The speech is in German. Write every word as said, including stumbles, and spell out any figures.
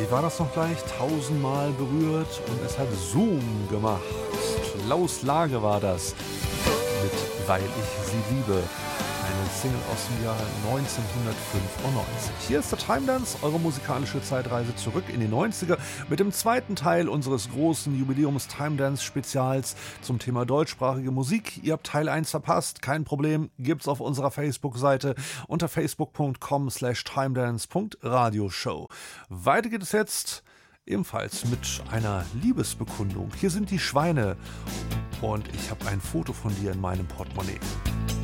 wie war das noch gleich? Tausendmal berührt und es hat Zoom gemacht. Klaus Lage war das mit Weil ich sie liebe. Eine Single aus dem Jahr neunzehnhundertfünfundneunzig. Hier ist der Time Dance, eure musikalische Zeitreise zurück in die neunziger mit dem zweiten Teil unseres großen Jubiläums Time Dance Spezials zum Thema deutschsprachige Musik. Ihr habt Teil eins verpasst, kein Problem, gibt's auf unserer Facebook-Seite unter facebook punkt com slash timedance punkt radioshow. Weiter geht es jetzt ebenfalls mit einer Liebesbekundung. Hier sind die Schweine und ich habe ein Foto von dir in meinem Portemonnaie.